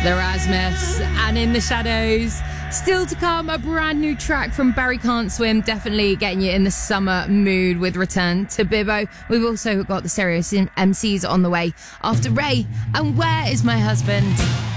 The Rasmus and In the Shadows. Still to come, a brand new track from Barry Can't Swim, definitely getting you in the summer mood with Return to Bibbo. We've also got the Stereo MCs on the way after Ray and Where Is My Husband?